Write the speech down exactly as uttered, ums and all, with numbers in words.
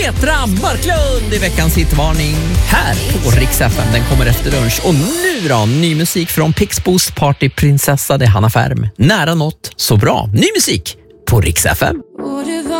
Petra Marklund i veckans hitvarning här på Rix F M. Den kommer efter lunch. Och nu då, ny musik från Pixbos Partyprinsessa, det är Hanna Färm. Nära något så bra. Ny musik på Rix F M.